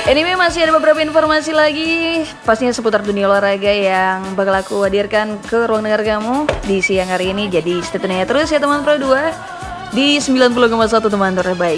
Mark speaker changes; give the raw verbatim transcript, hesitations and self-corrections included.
Speaker 1: Anyway, masih ada beberapa informasi lagi pastinya seputar dunia olahraga yang bakal aku hadirkan ke ruang dengar kamu di siang hari ini. Jadi stay tune terus ya teman Pro dua di sembilan puluh koma satu teman terbaik.